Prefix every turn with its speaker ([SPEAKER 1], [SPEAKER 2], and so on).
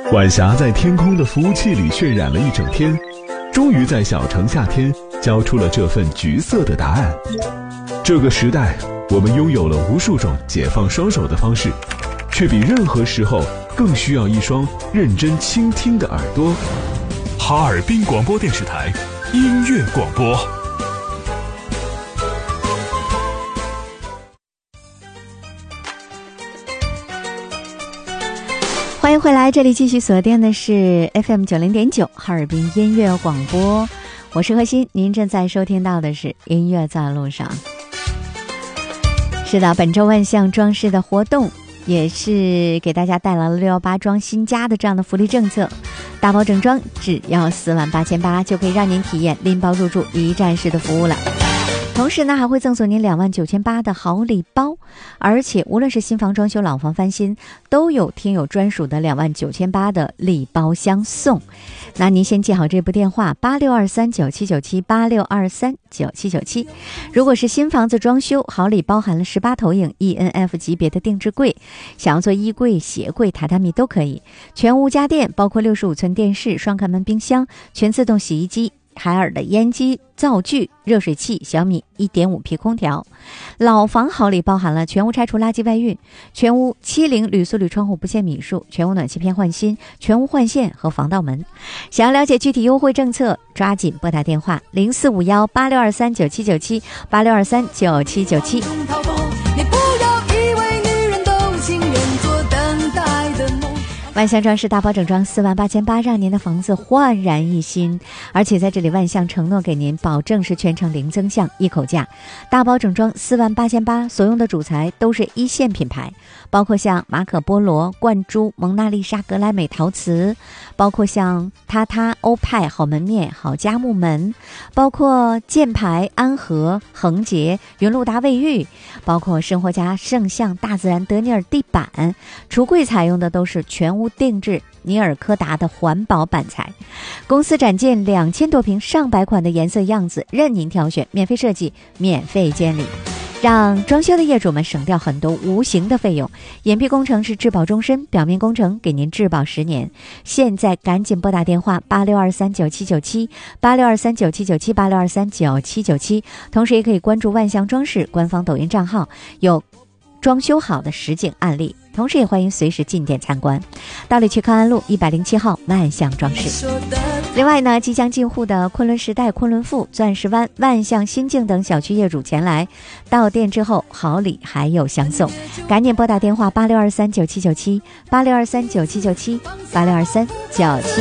[SPEAKER 1] 晚霞在天空的服务器里渲染了一整天，终于在小城夏天交出了这份橘色的答案。这个时代，我们拥有了无数种解放双手的方式，却比任何时候更需要一双认真倾听的耳朵。
[SPEAKER 2] 哈尔滨广播电视台音乐广播。
[SPEAKER 3] 欢迎回来，这里继续锁定的是 FM 90.9哈尔滨音乐广播，我是何欣，您正在收听到的是音乐在路上。是的，本周万象装饰的活动也是给大家带来了618装新家的这样的福利政策，大包整装只要48800就可以让您体验拎包入住一站式的服务了。同时呢，还会赠送您29800的好礼包，而且无论是新房装修、老房翻新，都有听友专属的29800的礼包相送。那您先记好这部电话86239797 86239797。如果是新房子装修，好礼包含了18投影 ENF 级别的定制柜，想要做衣柜、鞋柜、榻榻米都可以。全屋家电包括65寸电视、双开门冰箱、全自动洗衣机、海尔的烟机、灶具、热水器、小米 1.5P 空调。老房好礼包含了全屋拆除垃圾外运、全屋70铝塑铝窗户不限米数、全屋暖气片换新、全屋换线和防盗门。想要了解具体优惠政策，抓紧拨打电话0451 86239797 86239797。万象装饰大包整装48800，让您的房子焕然一新。而且在这里，万象承诺给您保证是全程零增项一口价。大包整装48800，所用的主材都是一线品牌，包括像马可波罗、冠珠、蒙娜丽莎、格莱美陶瓷，包括像榻榻、欧派、好门面、好家木门，包括箭牌、安和、恒洁、云露达卫浴，包括生活家、圣象、大自然、德尼尔地板。橱柜采用的都是全屋定制尼尔柯达的环保板材。公司展件2000多瓶上百款的颜色样子，任您挑选，免费设计，免费监理，让装修的业主们省掉很多无形的费用。眼壁工程是质保终身，表面工程给您质保10年。现在赶紧拨打电话86239797 86239797 86239797，同时也可以关注万象装饰官方抖音账号，有装修好的实景案例，同时也欢迎随时进店参观。道里区康安路107号万象装饰。另外呢，即将进户的昆仑时代、昆仑富、钻石湾、万象新境等小区业主前来，到店之后好礼还有相送，赶紧拨打电话86239797 86239797 862397。